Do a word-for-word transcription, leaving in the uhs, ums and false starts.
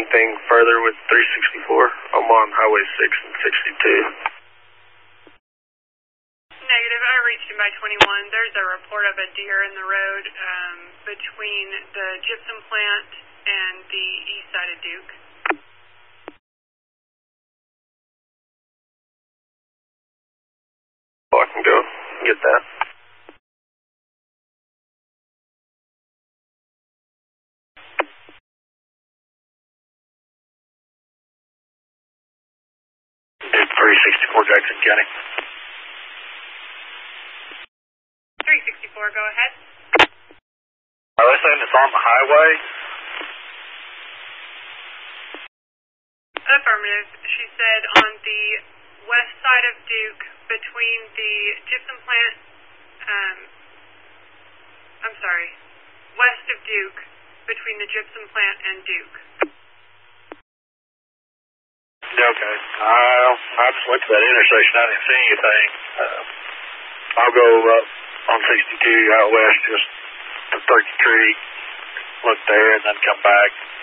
anything further with three sixty-four? I'm on Highway six and sixty-two. Negative. I reached him by twenty-one. There's a report of a deer in the road um, between the gypsum plant and the east side of Duke. Oh, I can go get that. three sixty-four Jackson County. three sixty-four, go ahead. Are they saying it's on the highway? Affirmative. She said on the west side of Duke between the gypsum plant, um, I'm sorry, west of Duke between the gypsum plant and Duke. Yeah, okay. Uh, I just went to that intersection. I didn't see anything. Uh, I'll go up on sixty-two out west, just to Turkey Creek, look there, and then come back.